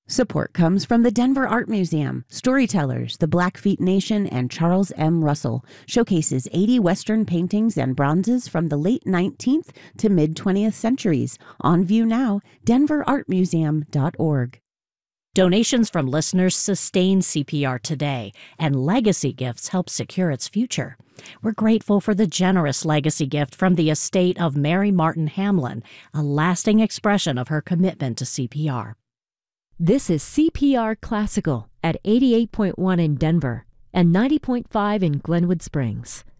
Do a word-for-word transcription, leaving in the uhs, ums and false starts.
Support comes from the Denver Art Museum. Storytellers, the Blackfeet Nation, and Charles M. Russell showcases eighty Western paintings and bronzes from the late nineteenth to mid-twentieth centuries. On view now, denver art museum dot org. Donations from listeners sustain C P R today, and legacy gifts help secure its future. We're grateful for the generous legacy gift from the estate of Mary Martin Hamlin, a lasting expression of her commitment to C P R. This is C P R Classical at eighty-eight point one in Denver and ninety point five in Glenwood Springs.